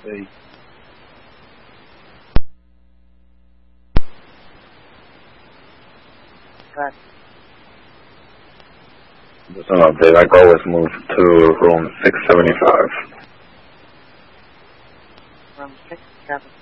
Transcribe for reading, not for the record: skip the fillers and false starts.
Hey. Good. Just an update. My goal was moved to room 675. Room 675.